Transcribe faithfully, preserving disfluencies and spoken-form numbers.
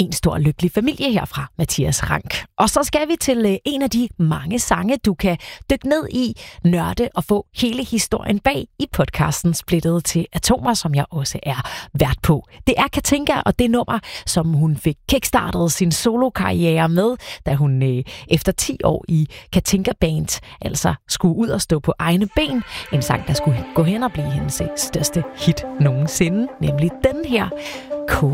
En stor lykkelig familie herfra, Mathias Rank. Og så skal vi til en af de mange sange, du kan dykke ned i, nørde og få hele historien bag i podcasten Splittet til Atomer, som jeg også er vært på. Det er Katinka og det nummer, som hun fik kickstartet sin solokarriere med, da hun øh, efter ti år i Katinka Band altså skulle ud og stå på egne ben. En sang, der skulle gå hen og blive hendes største hit nogensinde, nemlig den her.